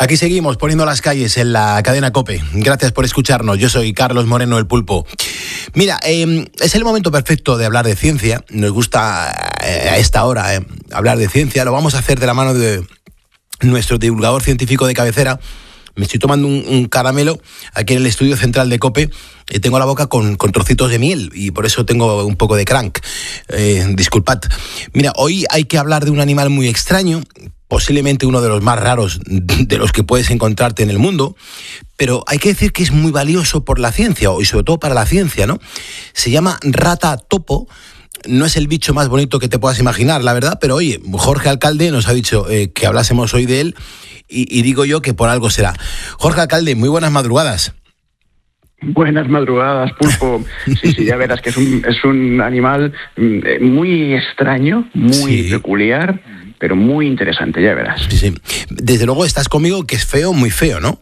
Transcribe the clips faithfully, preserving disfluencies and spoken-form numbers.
Aquí seguimos poniendo las calles en la cadena COPE. Gracias por escucharnos. Yo soy Carlos Moreno, el Pulpo. Mira, eh, es el momento perfecto de hablar de ciencia. Nos gusta eh, a esta hora eh, hablar de ciencia. Lo vamos a hacer de la mano de nuestro divulgador científico de cabecera. Me estoy tomando un, un caramelo aquí en el estudio central de COPE y tengo la boca con, con trocitos de miel y por eso tengo un poco de crank. Eh, disculpad. Mira, hoy hay que hablar de un animal muy extraño, posiblemente uno de los más raros de los que puedes encontrarte en el mundo, pero hay que decir que es muy valioso por la ciencia, y sobre todo para la ciencia, ¿no? Se llama rata topo. No es el bicho más bonito que te puedas imaginar, la verdad, pero oye, Jorge Alcalde nos ha dicho eh, que hablásemos hoy de él y, y digo yo que por algo será. Jorge Alcalde, muy buenas madrugadas. Buenas madrugadas, Pulpo. Sí, sí, ya verás que es un, es un animal muy extraño, muy sí. peculiar, pero muy interesante, ya verás. Sí, sí. Desde luego estás conmigo que es feo, muy feo, ¿no?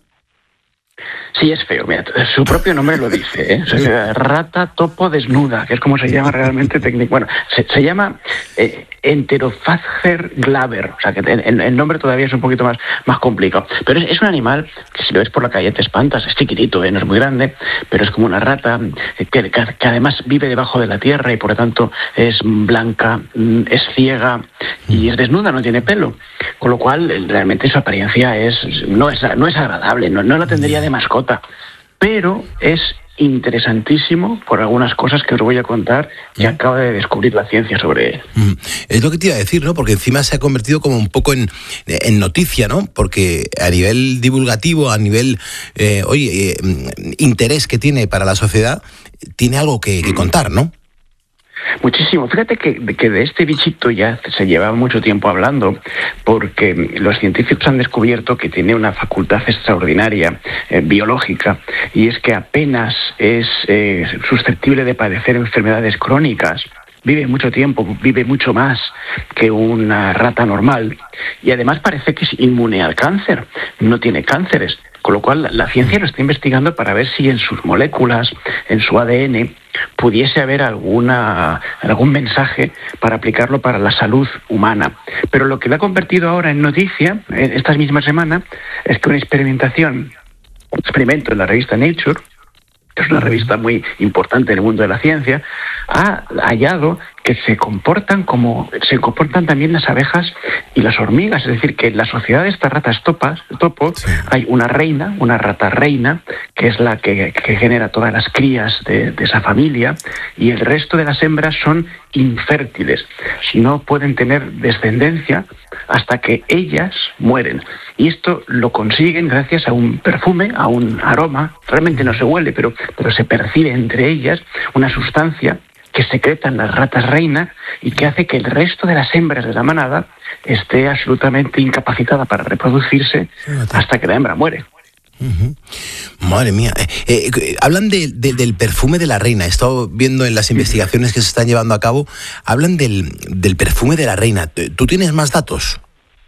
Sí, es feo, mira, su propio nombre lo dice, ¿eh? O sea, rata topo desnuda, que es como se llama realmente técnico. Bueno, se, se llama eh, Enterophasger glaber, o sea, que el, el nombre todavía es un poquito más, más complicado. Pero es, es un animal que si lo ves por la calle te espantas, es chiquitito, ¿eh? No es muy grande, pero es como una rata que, que, que además vive debajo de la tierra y por lo tanto es blanca, es ciega y es desnuda, no tiene pelo. Con lo cual, realmente su apariencia es no es, no es agradable, no, no la tendría de mascota. Pero es interesantísimo por algunas cosas que os voy a contar que mm. acaba de descubrir la ciencia sobre él. Mm. Es lo que te iba a decir, ¿no? Porque encima se ha convertido como un poco en, en noticia, ¿no? Porque a nivel divulgativo, a nivel, eh, oye, eh, interés que tiene para la sociedad, tiene algo que, que contar, ¿no? Muchísimo. Fíjate que, que de este bichito ya se lleva mucho tiempo hablando porque los científicos han descubierto que tiene una facultad extraordinaria eh, biológica y es que apenas es eh, susceptible de padecer enfermedades crónicas. Vive mucho tiempo, vive mucho más que una rata normal y además parece que es inmune al cáncer, no tiene cánceres. Con lo cual, la ciencia lo está investigando para ver si en sus moléculas, en su A D N, pudiese haber alguna, algún mensaje para aplicarlo para la salud humana. Pero lo que lo ha convertido ahora en noticia, esta misma semana, es que una experimentación, un experimento en la revista Nature, que es una revista muy importante en el mundo de la ciencia, ha hallado que se comportan como se comportan también las abejas y las hormigas, es decir, que en la sociedad de estas ratas topas, topo, sí. hay una reina, una rata reina, que es la que, que genera todas las crías de, de esa familia, y el resto de las hembras son infértiles, no pueden tener descendencia hasta que ellas mueren. Y esto lo consiguen gracias a un perfume, a un aroma, realmente no se huele, pero, pero se percibe entre ellas una sustancia que secretan las ratas reina y que hace que el resto de las hembras de la manada esté absolutamente incapacitada para reproducirse hasta que la hembra muere. Uh-huh. Madre mía. Eh, eh, hablan de, de, del perfume de la reina. He estado viendo en las investigaciones que se están llevando a cabo. Hablan del, del perfume de la reina. ¿Tú tienes más datos?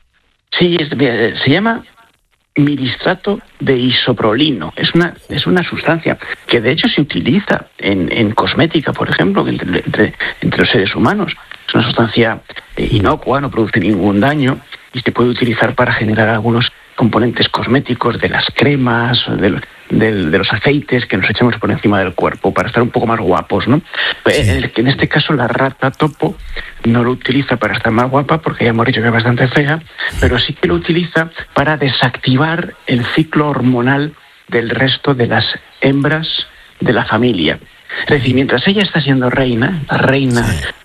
Sí, es, se llama miristrato de isoprolino. Es una, es una sustancia que de hecho se utiliza en, en cosmética, por ejemplo, entre, entre, entre los seres humanos. Es una sustancia eh, inocua, no produce ningún daño y se puede utilizar para generar algunos componentes cosméticos de las cremas, de, de, de los aceites que nos echamos por encima del cuerpo para estar un poco más guapos, ¿no? Sí. En, en este caso la rata topo no lo utiliza para estar más guapa porque ya hemos dicho que es bastante fea, pero sí que lo utiliza para desactivar el ciclo hormonal del resto de las hembras de la familia. Es decir, mientras ella está siendo reina, la reina, sí.